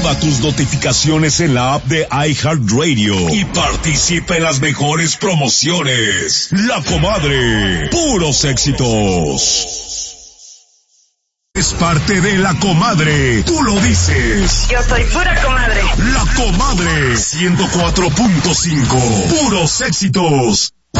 Activa tus notificaciones en la app de iHeartRadio y participa en las mejores promociones. La Comadre, puros éxitos. Es parte de La Comadre, tú lo dices. Yo soy pura comadre. La Comadre, 104.5, puros éxitos.